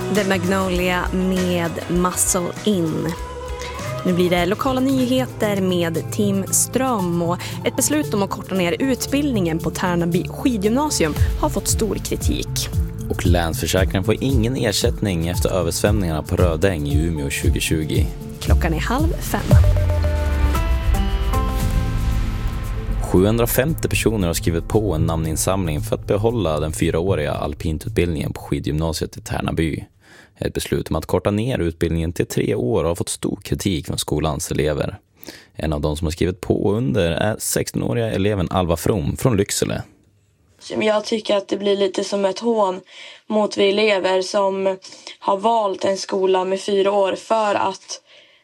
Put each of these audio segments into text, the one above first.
The Magnolia med Muscle In. Nu blir det lokala nyheter med Tim Ström, och ett beslut om att korta ner utbildningen på Tärnaby skidgymnasium har fått stor kritik. Och Länsförsäkringen får ingen ersättning efter översvämningarna på Rödäng i Umeå 2020. Klockan är 4:30. 750 personer har skrivit på en namninsamling för att behålla den 4-åriga alpintutbildningen på skidgymnasiet i Tärnaby. Ett beslut om att korta ner utbildningen till 3 år har fått stor kritik från skolans elever. En av de som har skrivit på under är 16-åriga eleven Alva From från Lycksele. Jag tycker att det blir lite som ett hån mot vi elever som har valt en skola med 4 år för att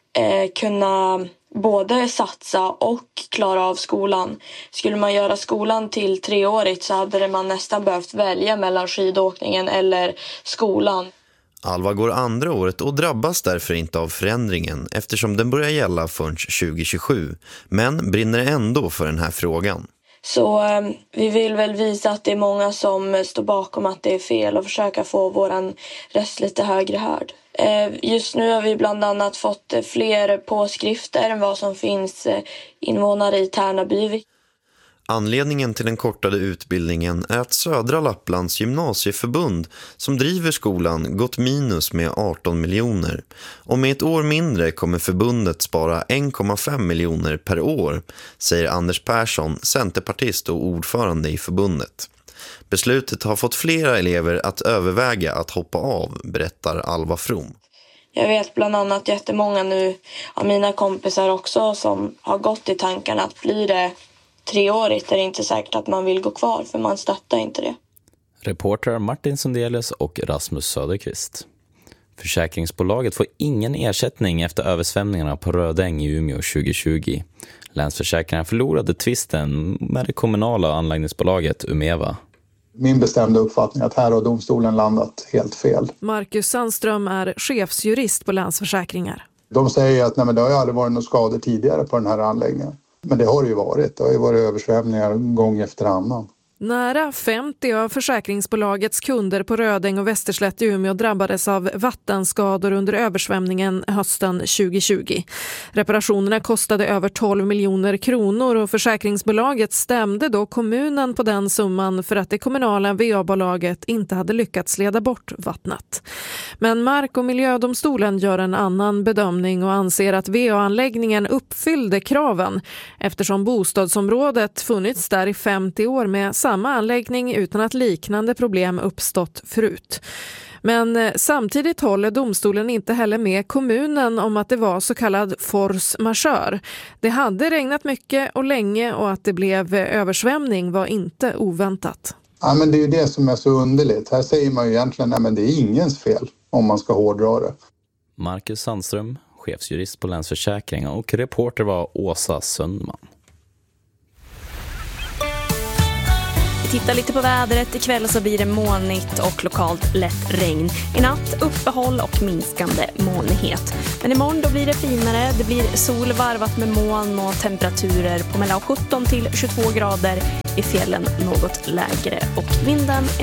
kunna både satsa och klara av skolan. Skulle man göra skolan till 3-årigt så hade man nästan behövt välja mellan skidåkningen eller skolan. Alva går andra året och drabbas därför inte av förändringen eftersom den börjar gälla förrän 2027, men brinner ändå för den här frågan. Så vi vill väl visa att det är många som står bakom att det är fel och försöka få våran röst lite högre hörd. Just nu har vi bland annat fått fler påskrifter än vad som finns invånare i Tärnaby. Anledningen till den kortade utbildningen är att Södra Lapplands gymnasieförbund som driver skolan gått minus med 18 miljoner. Och med ett år mindre kommer förbundet spara 1,5 miljoner per år, säger Anders Persson, centerpartist och ordförande i förbundet. Beslutet har fått flera elever att överväga att hoppa av, berättar Alva From. Jag vet bland annat jättemånga nu av mina kompisar också som har gått i tankarna att blir det 3-årigt är det inte säkert att man vill gå kvar för man stöttar inte det. Reportrar Martin Sundelius och Rasmus Söderqvist. Försäkringsbolaget får ingen ersättning efter översvämningarna på Rödäng i Umeå 2020. Länsförsäkringen förlorade tvisten med det kommunala anläggningsbolaget Umeva. Min bestämda uppfattning är att här har domstolen landat helt fel. Marcus Sandström är chefsjurist på Länsförsäkringar. De säger att det har ju aldrig varit några skador tidigare på den här anläggningen. Men det har det ju varit. Det har ju varit översvämningar gång efter annan. Nära 50 av försäkringsbolagets kunder på Rödäng och Västerslätt i Umeå drabbades av vattenskador under översvämningen hösten 2020. Reparationerna kostade över 12 miljoner kronor och försäkringsbolaget stämde då kommunen på den summan för att det kommunala VA-bolaget inte hade lyckats leda bort vattnet. Men Mark- och miljödomstolen gör en annan bedömning och anser att VA-anläggningen uppfyllde kraven eftersom bostadsområdet funnits där i 50 år med samma anläggning utan att liknande problem uppstått förut. Men samtidigt håller domstolen inte heller med kommunen om att det var så kallad force majeure. Det hade regnat mycket och länge och att det blev översvämning var inte oväntat. Ja, men det är ju det som är så underligt. Här säger man ju egentligen att det är ingens fel om man ska hårdra det. Marcus Sandström, chefsjurist på Länsförsäkringen, och reporter var Åsa Sundman. Titta lite på vädret. Ikväll så blir det molnigt och lokalt lätt regn. I natt uppehåll och minskande molnighet. Men imorgon då blir det finare. Det blir sol varvat med moln och temperaturer på mellan 17 till 22 grader. I fjällen något lägre och vinden